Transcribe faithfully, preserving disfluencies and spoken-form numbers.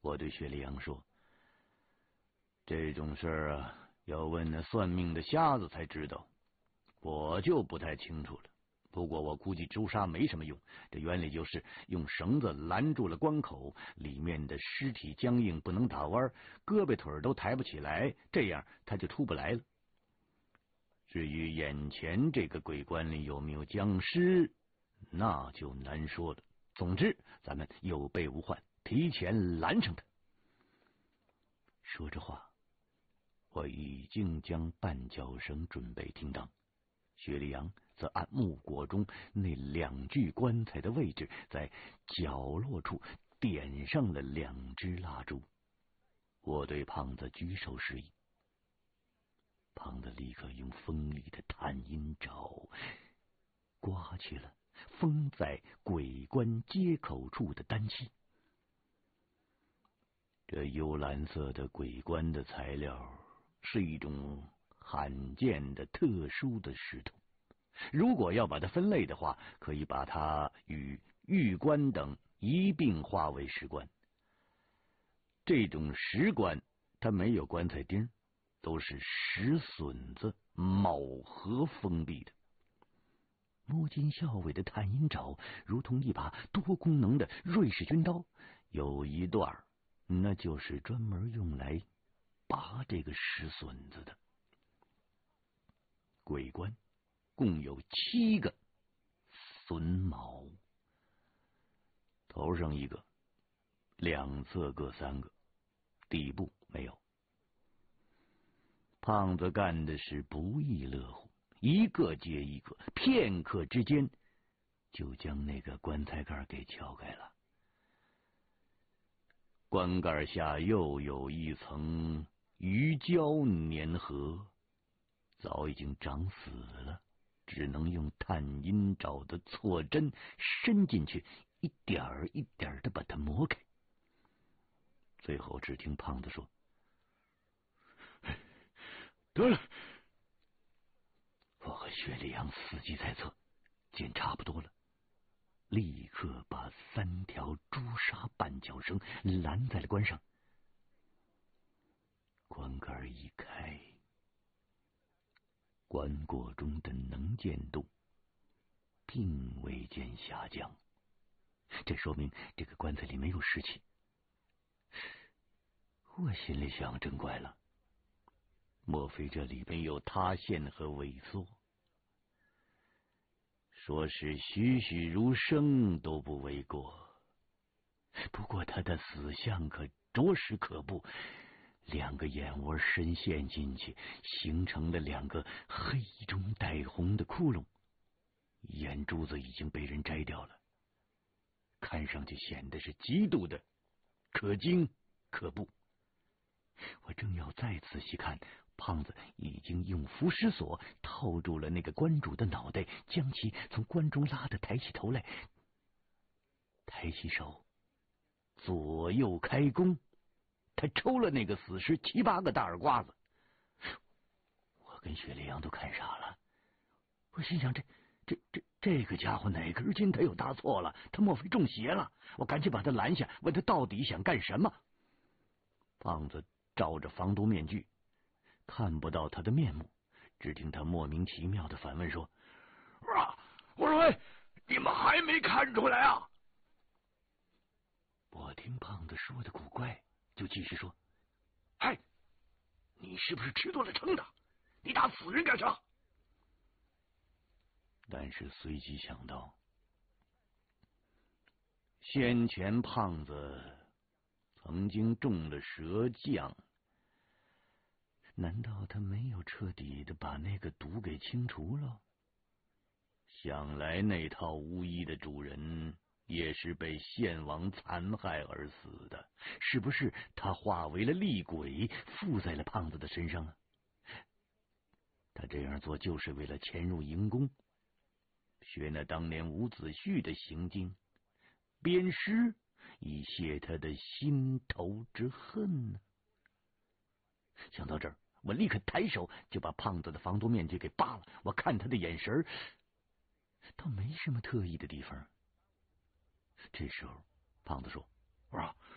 我对薛立阳说：“这种事儿啊，要问那算命的瞎子才知道，我就不太清楚了。不过我估计朱砂没什么用，这原理就是用绳子拦住了关口，里面的尸体僵硬不能打弯，胳膊腿都抬不起来，这样他就出不来了。至于眼前这个鬼棺里有没有僵尸，那就难说了。总之，咱们有备无患，提前拦上他。”说着话，我已经将绊脚绳准备停当，薛立阳则按木椁中那两具棺材的位置，在角落处点上了两支蜡烛。我对胖子举手示意，胖子立刻用锋利的探阴爪刮去了封在鬼棺接口处的丹漆。这幽蓝色的鬼棺的材料是一种罕见的特殊的石头，如果要把它分类的话，可以把它与玉棺等一并划为石棺。这种石棺它没有棺材钉，都是石笋子铆合封闭的。摸金校尉的探阴爪如同一把多功能的瑞士军刀，有一段那就是专门用来拔这个石笋子的。鬼棺共有七个榫卯，头上一个，两侧各三个，底部没有。胖子干的是不亦乐乎，一个接一个，片刻之间就将那个棺材盖给撬开了。棺盖下又有一层鱼胶粘合，早已经长死了，只能用探阴爪的错针伸进去，一点儿一点儿的把它磨开。最后只听胖子说：“得了。”我和薛立阳死机在侧，见差不多了，立刻把三条朱砂绊脚绳拦在了棺上。棺盖一开，棺椁中的能见度并未见下降，这说明这个棺材里没有尸气。我心里想，真怪了，莫非这里面有塌陷和萎缩？说是栩栩如生都不为过。不过他的死相可着实可怖，两个眼窝深陷进去，形成了两个黑中带红的窟窿，眼珠子已经被人摘掉了，看上去显得是极度的可惊可怖。我正要再仔细看，胖子已经用浮尸索套住了那个棺主的脑袋，将其从棺中拉得抬起头来，抬起手左右开弓，他抽了那个死尸七八个大耳刮子。我跟薛立阳都看傻了，我心想，这这这这个家伙哪根筋他又搭错了？他莫非中邪了？我赶紧把他拦下，问他到底想干什么。胖子罩着防毒面具，看不到他的面目，只听他莫名其妙的反问说：“啊，我说喂，你们还没看出来啊？”我听胖子说的古怪，就继续说：“嗨，你是不是吃多了撑的？你打死人干啥？”但是随即想到，先前胖子曾经中了蛇降，难道他没有彻底的把那个毒给清除了？想来那套巫衣的主人也是被献王残害而死的，是不是他化为了厉鬼附在了胖子的身上啊？他这样做就是为了潜入营宫，学那当年伍子胥的行径，鞭尸以泄他的心头之恨呢。想到这儿，我立刻抬手就把胖子的防毒面具给扒了。我看他的眼神倒没什么特异的地方。这时候胖子说：“我说